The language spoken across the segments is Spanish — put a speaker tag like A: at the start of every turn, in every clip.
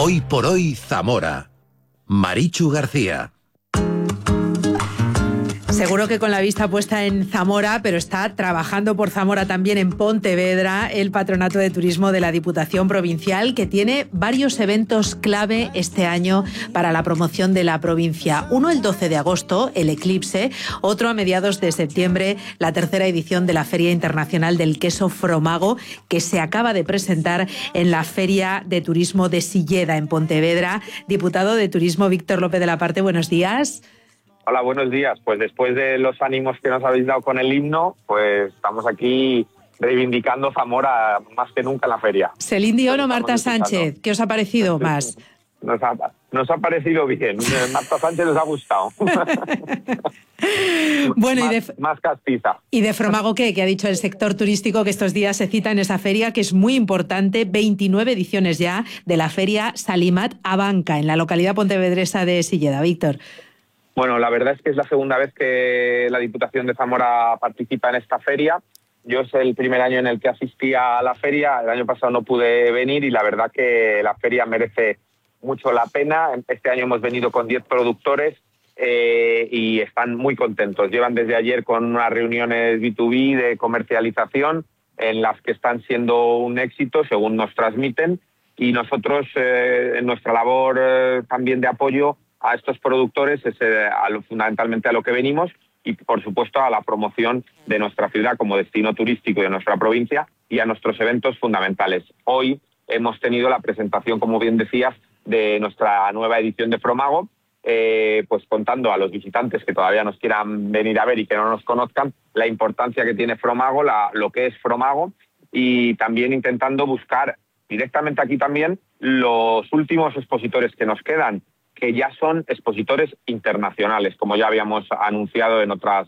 A: Hoy por hoy Zamora. Marichu García.
B: Seguro que con la vista puesta en Zamora, pero está trabajando por Zamora también en Pontevedra, el Patronato de Turismo de la Diputación Provincial, que tiene varios eventos clave este año para la promoción de la provincia. Uno el 12 de agosto, el Eclipse; otro a mediados de septiembre, la tercera edición de la Feria Internacional del Queso Fromago, que se acaba de presentar en la Feria de Turismo de Silleda, en Pontevedra. Diputado de Turismo, Víctor López de la Parte, buenos días.
C: Hola, buenos días. Pues después de los ánimos que nos habéis dado con el himno, pues estamos aquí reivindicando Zamora más que nunca en la feria.
B: ¿Celine Dion o Marta Sánchez? ¿Qué os ha parecido más?
C: Nos ha parecido bien. Marta Sánchez nos ha gustado.
B: Bueno,
C: más castiza.
B: ¿Y de Fromago qué? Que ha dicho el sector turístico que estos días se cita en esa feria, que es muy importante. 29 ediciones ya de la feria Salimat Abanca, en la localidad pontevedresa de Silleda. Víctor.
C: Bueno, la verdad es que es la segunda vez que la Diputación de Zamora participa en esta feria. Yo es el primer año en el que asistí a la feria. El año pasado no pude venir y la verdad que la feria merece mucho la pena. Este año hemos venido con 10 productores y están muy contentos. Llevan desde ayer con unas reuniones B2B de comercialización en las que están siendo un éxito, según nos transmiten. Y nosotros, en nuestra labor también de apoyo a estos productores, es fundamentalmente a lo que venimos, y por supuesto a la promoción de nuestra ciudad como destino turístico de nuestra provincia y a nuestros eventos fundamentales. Hoy hemos tenido la presentación, como bien decías, de nuestra nueva edición de Fromago, pues contando a los visitantes que todavía nos quieran venir a ver y que no nos conozcan la importancia que tiene Fromago, lo que es Fromago, y también intentando buscar directamente aquí también los últimos expositores que nos quedan, que ya son expositores internacionales, como ya habíamos anunciado en otras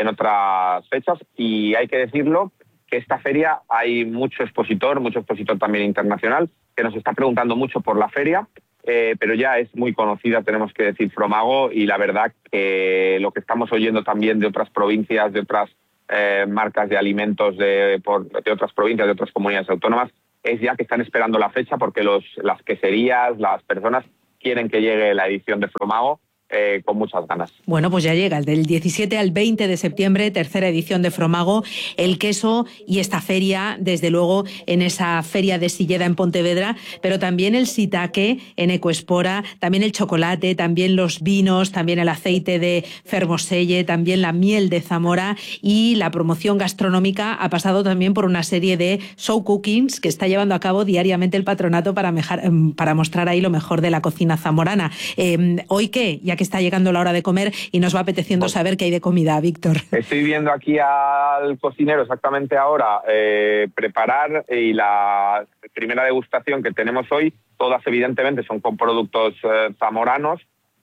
C: fechas. Y hay que decirlo, que esta feria hay mucho expositor también internacional, que nos está preguntando mucho por la feria, pero ya es muy conocida, tenemos que decir, Fromago, y la verdad que lo que estamos oyendo también de otras provincias, de otras marcas de alimentos de otras provincias, de otras comunidades autónomas, es ya que están esperando la fecha, porque las queserías, las personas quieren que llegue la edición de Fromago con muchas ganas.
B: Bueno, pues ya llega, del 17 al 20 de septiembre, tercera edición de Fromago, el queso y esta feria, desde luego, en esa feria de Silleda en Pontevedra, pero también el shiitake en Ecoespora, también el chocolate, también los vinos, también el aceite de Fermoselle, también la miel de Zamora, y la promoción gastronómica ha pasado también por una serie de show cookings que está llevando a cabo diariamente el patronato para mostrar ahí lo mejor de la cocina zamorana. ¿Hoy qué? Ya que está llegando la hora de comer y nos va apeteciendo saber qué hay de comida, Víctor.
C: Estoy viendo aquí al cocinero exactamente ahora preparar, y la primera degustación que tenemos hoy, todas evidentemente son con productos zamoranos.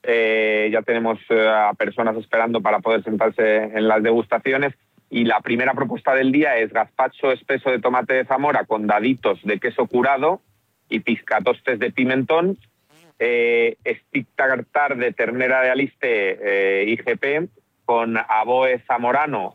C: Ya tenemos a personas esperando para poder sentarse en las degustaciones, y la primera propuesta del día es gazpacho espeso de tomate de Zamora con daditos de queso curado y piscatostes de pimentón, stick tartar de ternera de aliste IGP con aboe zamorano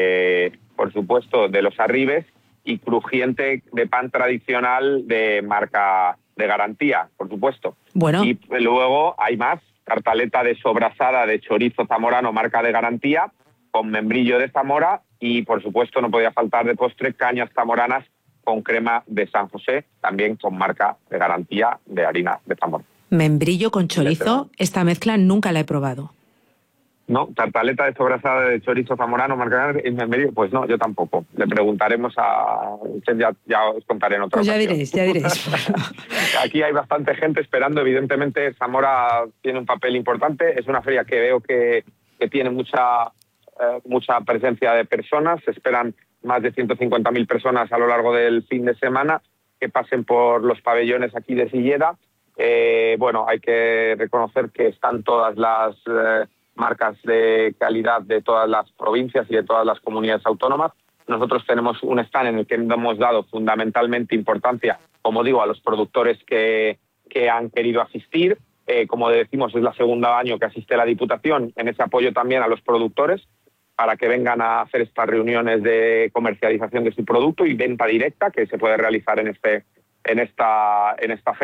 C: por supuesto, de los Arribes, y crujiente de pan tradicional de marca de garantía, por supuesto.
B: Bueno.
C: Y luego hay más, tartaleta de sobrasada de chorizo zamorano, marca de garantía, con membrillo de Zamora, y por supuesto no podía faltar de postre cañas zamoranas con crema de San José, también con marca de garantía de harina de Zamora.
B: Membrillo con chorizo, esta mezcla nunca la he probado.
C: No, tartaleta de sobrasada de chorizo zamorano, marca de membrillo, pues no, yo tampoco. Le preguntaremos a... Ya os contaré en otra ocasión.
B: Ya diréis.
C: Aquí hay bastante gente esperando, evidentemente Zamora tiene un papel importante, es una feria que veo que tiene mucha presencia de personas, se esperan más de 150.000 personas a lo largo del fin de semana que pasen por los pabellones aquí de Silleda. Bueno, hay que reconocer que están todas las marcas de calidad de todas las provincias y de todas las comunidades autónomas. Nosotros tenemos un stand en el que hemos dado fundamentalmente importancia, como digo, a los productores que han querido asistir. Como decimos, es la segunda año que asiste la Diputación, en ese apoyo también a los productores, para que vengan a hacer estas reuniones de comercialización de su producto y venta directa que se puede realizar en esta feria.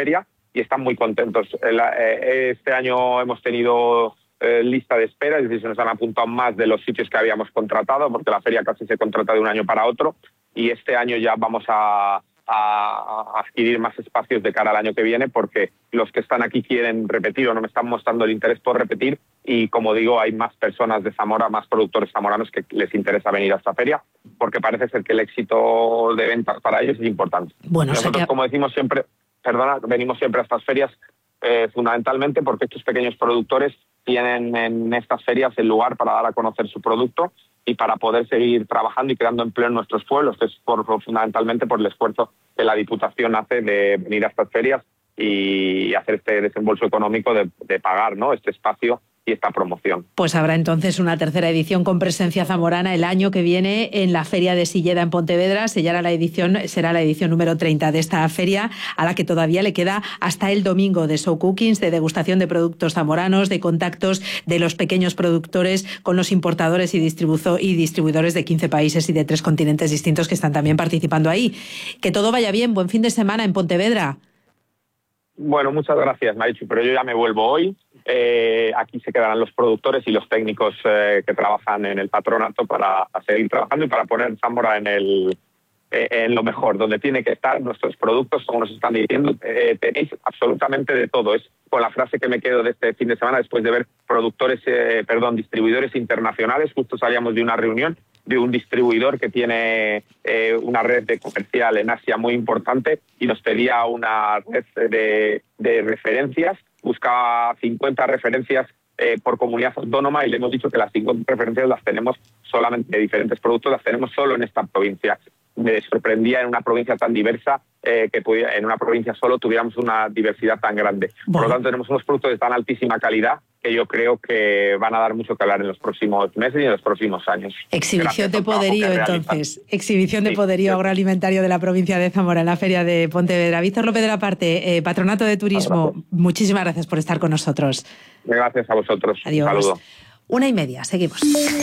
C: están muy contentos. Este año hemos tenido lista de espera, es decir, se nos han apuntado más de los sitios que habíamos contratado, porque la feria casi se contrata de un año para otro, y este año ya vamos a adquirir más espacios de cara al año que viene, porque los que están aquí quieren repetir o no me están mostrando el interés por repetir, y como digo, hay más personas de Zamora, más productores zamoranos que les interesa venir a esta feria, porque parece ser que el éxito de ventas para ellos es importante.
B: Bueno,
C: nosotros, como decimos siempre, venimos siempre a estas ferias fundamentalmente porque estos pequeños productores tienen en estas ferias el lugar para dar a conocer su producto y para poder seguir trabajando y creando empleo en nuestros pueblos, que es fundamentalmente por el esfuerzo que la Diputación hace de venir a estas ferias y hacer este desembolso económico de pagar, ¿no?, este espacio y esta promoción.
B: Pues habrá entonces una tercera edición con presencia zamorana el año que viene en la Feria de Silleda en Pontevedra. Será la edición número 30 de esta feria, a la que todavía le queda hasta el domingo, de show cookings, de degustación de productos zamoranos, de contactos de los pequeños productores con los importadores y distribuidores de 15 países y de 3 continentes distintos que están también participando ahí. Que todo vaya bien, buen fin de semana en Pontevedra.
C: Bueno, muchas gracias, Marichu, pero yo ya me vuelvo hoy. Aquí se quedarán los productores y los técnicos que trabajan en el patronato para seguir trabajando y para poner Zamora en lo mejor, donde tiene que estar nuestros productos, como nos están diciendo. Tenéis absolutamente de todo. Es con la frase que me quedo de este fin de semana después de ver distribuidores internacionales. Justo salíamos de una reunión de un distribuidor que tiene una red de comercial en Asia muy importante y nos pedía una red de referencias. Buscaba 50 referencias por comunidad autónoma y le hemos dicho que las 50 referencias las tenemos solamente de diferentes productos, las tenemos solo en esta provincia. Me sorprendía en una provincia tan diversa que en una provincia solo tuviéramos una diversidad tan grande. Por lo tanto, tenemos unos productos de tan altísima calidad que yo creo que van a dar mucho que hablar en los próximos meses y en los próximos años.
B: Exhibición de poderío, entonces. Exhibición de poderío agroalimentario de la provincia de Zamora en la Feria de Pontevedra. Víctor López de la Parte, Patronato de Turismo, muchísimas gracias por estar con nosotros.
C: Gracias a vosotros.
B: Adiós.
C: Un saludo.
B: 1:30, seguimos.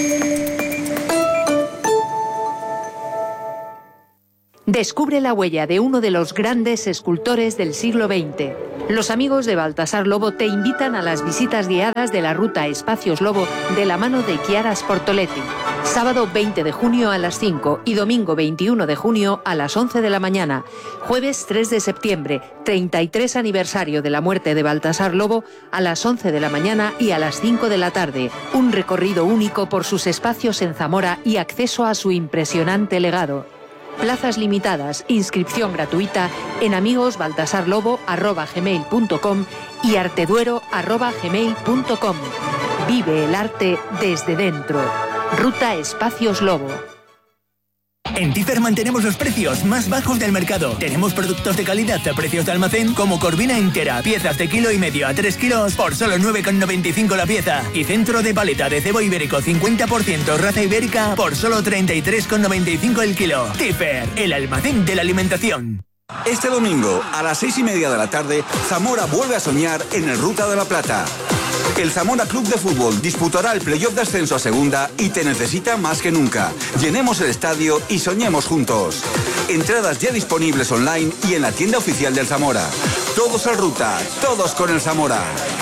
D: Descubre la huella de uno de los grandes escultores del siglo XX. Los amigos de Baltasar Lobo te invitan a las visitas guiadas de la ruta Espacios Lobo de la mano de Chiara Sportoletti. Sábado 20 de junio a las 5 y domingo 21 de junio a las 11 de la mañana. Jueves 3 de septiembre, 33 aniversario de la muerte de Baltasar Lobo, a las 11 de la mañana y a las 5 de la tarde. Un recorrido único por sus espacios en Zamora y acceso a su impresionante legado. Plazas limitadas, inscripción gratuita en amigosbaltasarlobo@gmail.com y arteduero@gmail.com. Vive el arte desde dentro. Ruta Espacios Lobo.
E: En Tifer mantenemos los precios más bajos del mercado. Tenemos productos de calidad a precios de almacén como corvina entera, piezas de 1,5 kg a 3 kilos por solo 9,95 la pieza. Y centro de paleta de cebo ibérico 50% raza ibérica por solo 33,95 el kilo. Tifer, el almacén de la alimentación.
F: Este domingo, a las 6:30 de la tarde, Zamora vuelve a soñar en el Ruta de la Plata. El Zamora Club de Fútbol disputará el playoff de ascenso a segunda y te necesita más que nunca. Llenemos el estadio y soñemos juntos. Entradas ya disponibles online y en la tienda oficial del Zamora. Todos al Ruta, todos con el Zamora.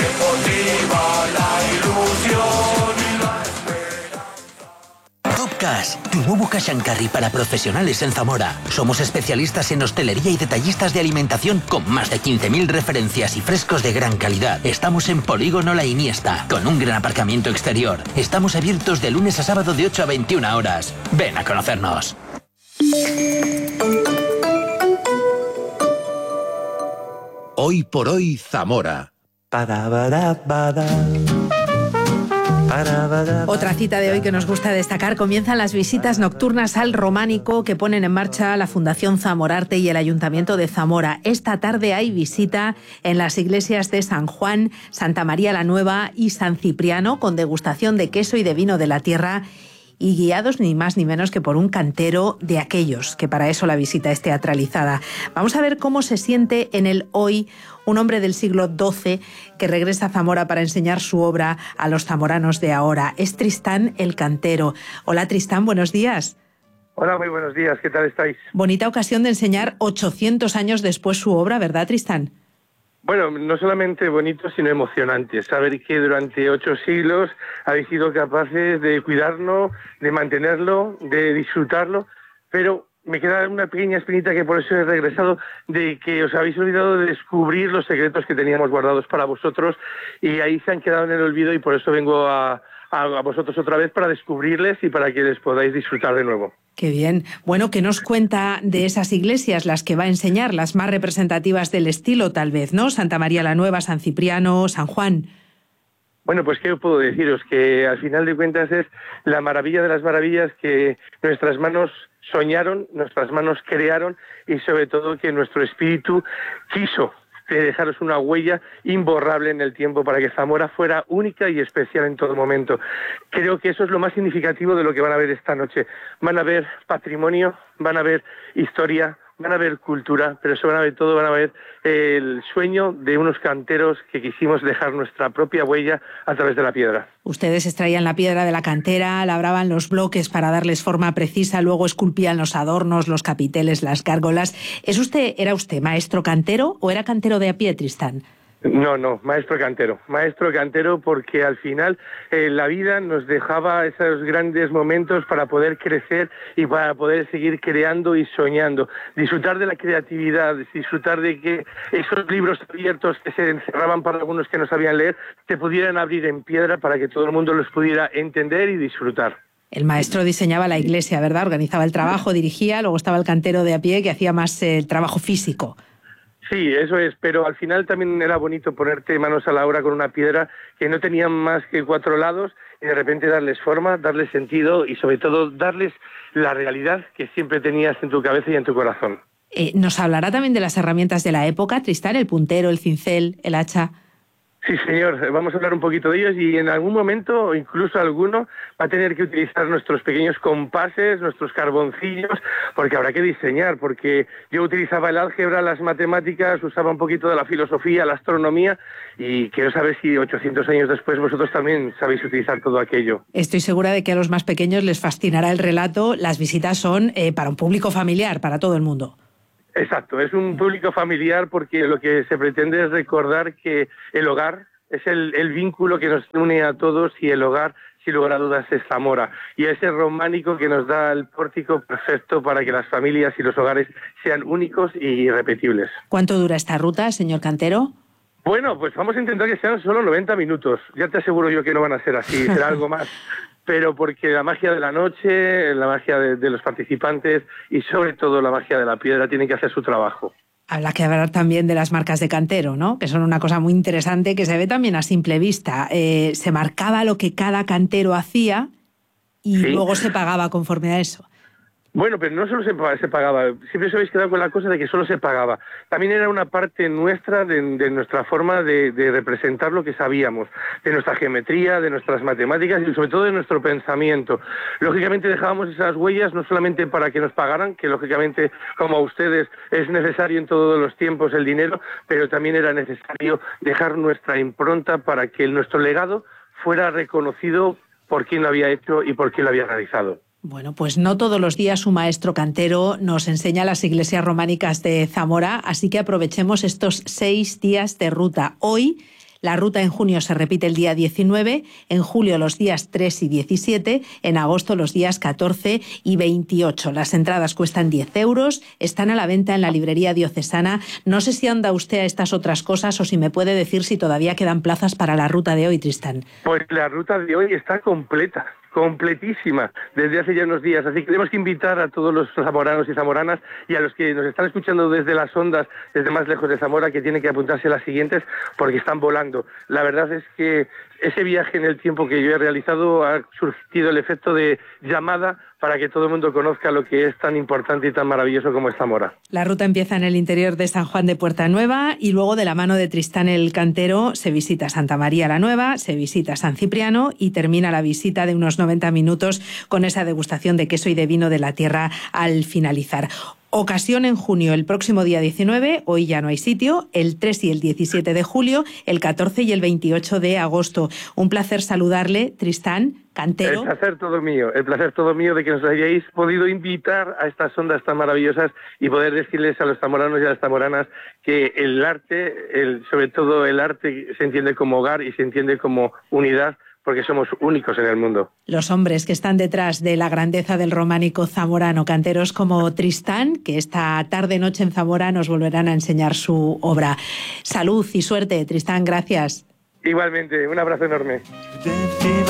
G: Topcas, tu nuevo cash and carry para profesionales en Zamora. Somos especialistas en hostelería y detallistas de alimentación con más de 15.000 referencias y frescos de gran calidad. Estamos en Polígono La Iniesta, con un gran aparcamiento exterior. Estamos abiertos de lunes a sábado de 8 a 21 horas. Ven a conocernos.
A: Hoy por hoy, Zamora.
B: Otra cita de hoy que nos gusta destacar: comienzan las visitas nocturnas al Románico que ponen en marcha la Fundación Zamorarte y el Ayuntamiento de Zamora. Esta tarde hay visita en las iglesias de San Juan, Santa María la Nueva y San Cipriano, con degustación de queso y de vino de la tierra, y guiados ni más ni menos que por un cantero de aquellos, que para eso la visita es teatralizada. Vamos a ver cómo se siente en el hoy un hombre del siglo XII que regresa a Zamora para enseñar su obra a los zamoranos de ahora. Es Tristán el Cantero. Hola Tristán, buenos días.
H: Hola, muy buenos días, ¿qué tal estáis?
B: Bonita ocasión de enseñar 800 años después su obra, ¿verdad, Tristán?
H: Bueno, no solamente bonito, sino emocionante. Saber que durante 8 siglos habéis sido capaces de cuidarlo, de mantenerlo, de disfrutarlo, pero me queda una pequeña espinita que por eso he regresado, de que os habéis olvidado de descubrir los secretos que teníamos guardados para vosotros y ahí se han quedado en el olvido y por eso vengo a vosotros otra vez para descubrirles y para que les podáis disfrutar de nuevo.
B: Qué bien. Bueno, ¿qué nos cuenta de esas iglesias, las que va a enseñar, las más representativas del estilo tal vez, ¿no? Santa María la Nueva, San Cipriano, San Juan.
H: Bueno, pues qué puedo deciros, que al final de cuentas es la maravilla de las maravillas que nuestras manos soñaron, nuestras manos crearon y sobre todo que nuestro espíritu quiso de dejaros una huella imborrable en el tiempo para que Zamora fuera única y especial en todo momento. Creo que eso es lo más significativo de lo que van a ver esta noche. Van a ver patrimonio, van a ver historia, van a ver cultura, pero sobre todo van a ver el sueño de unos canteros que quisimos dejar nuestra propia huella a través de la piedra.
B: Ustedes extraían la piedra de la cantera, labraban los bloques para darles forma precisa, luego esculpían los adornos, los capiteles, las gárgolas. ¿Era usted maestro cantero o era cantero de a pie, Tristán?
H: No, maestro cantero porque al final la vida nos dejaba esos grandes momentos para poder crecer y para poder seguir creando y soñando, disfrutar de la creatividad, disfrutar de que esos libros abiertos que se encerraban para algunos que no sabían leer, se pudieran abrir en piedra para que todo el mundo los pudiera entender y disfrutar.
B: El maestro diseñaba la iglesia, ¿verdad? Organizaba el trabajo, dirigía, luego estaba el cantero de a pie que hacía más el trabajo físico.
H: Sí, eso es, pero al final también era bonito ponerte manos a la obra con una piedra que no tenían más que 4 lados y de repente darles forma, darles sentido y sobre todo darles la realidad que siempre tenías en tu cabeza y en tu corazón.
B: ¿Nos hablará también de las herramientas de la época, Tristán, el puntero, el cincel, el hacha?
H: Sí, señor, vamos a hablar un poquito de ellos y en algún momento, o incluso alguno, va a tener que utilizar nuestros pequeños compases, nuestros carboncillos, porque habrá que diseñar, porque yo utilizaba el álgebra, las matemáticas, usaba un poquito de la filosofía, la astronomía, y quiero saber si 800 años después vosotros también sabéis utilizar todo aquello.
B: Estoy segura de que a los más pequeños les fascinará el relato. Las visitas son para un público familiar, para todo el mundo.
H: Exacto, es un público familiar porque lo que se pretende es recordar que el hogar es el vínculo que nos une a todos y el hogar, sin lugar a dudas, es Zamora. Y ese románico que nos da el pórtico perfecto para que las familias y los hogares sean únicos y irrepetibles.
B: ¿Cuánto dura esta ruta, señor cantero?
H: Bueno, pues vamos a intentar que sean solo 90 minutos. Ya te aseguro yo que no van a ser así, será algo más. Pero porque la magia de la noche, la magia de los participantes y sobre todo la magia de la piedra tienen que hacer su trabajo.
B: Habrá que hablar también de las marcas de cantero, ¿no? Que son una cosa muy interesante que se ve también a simple vista. Se marcaba lo que cada cantero hacía y ¿sí? Luego se pagaba conforme a eso.
H: Bueno, pero no solo se pagaba, siempre os habéis quedado con la cosa de que solo se pagaba. También era una parte nuestra de nuestra forma de representar lo que sabíamos, de nuestra geometría, de nuestras matemáticas y sobre todo de nuestro pensamiento. Lógicamente dejábamos esas huellas no solamente para que nos pagaran, que lógicamente como a ustedes es necesario en todos los tiempos el dinero, pero también era necesario dejar nuestra impronta para que nuestro legado fuera reconocido por quien lo había hecho y por quien lo había realizado.
B: Bueno, pues no todos los días un maestro cantero nos enseña las iglesias románicas de Zamora, así que aprovechemos estos 6 días de ruta. Hoy la ruta en junio se repite el día 19, en julio los días 3 y 17, en agosto los días 14 y 28. Las entradas cuestan 10 euros, están a la venta en la librería diocesana. No sé si anda usted a estas otras cosas o si me puede decir si todavía quedan plazas para la ruta de hoy, Tristán.
H: Pues la ruta de hoy está completa. Completísima, desde hace ya unos días. Así que tenemos que invitar a todos los zamoranos y zamoranas y a los que nos están escuchando desde las ondas, desde más lejos de Zamora, que tienen que apuntarse a las siguientes porque están volando. La verdad es que ese viaje en el tiempo que yo he realizado ha surgido el efecto de llamada para que todo el mundo conozca lo que es tan importante y tan maravilloso como es Zamora.
B: La ruta empieza en el interior de San Juan de Puerta Nueva y luego de la mano de Tristán el Cantero se visita Santa María la Nueva, se visita San Cipriano y termina la visita de unos 90 minutos con esa degustación de queso y de vino de la tierra al finalizar. Ocasión en junio, el próximo día 19, hoy ya no hay sitio, el 3 y el 17 de julio, el 14 y el 28 de agosto. Un placer saludarle, Tristán Cantero.
H: El placer todo mío de que nos hayáis podido invitar a estas ondas tan maravillosas y poder decirles a los zamoranos y a las zamoranas que el arte, sobre todo el arte, se entiende como hogar y se entiende como unidad, porque somos únicos en el mundo.
B: Los hombres que están detrás de la grandeza del románico zamorano, canteros como Tristán, que esta tarde-noche en Zamora nos volverán a enseñar su obra. Salud y suerte, Tristán, gracias.
H: Igualmente, un abrazo enorme.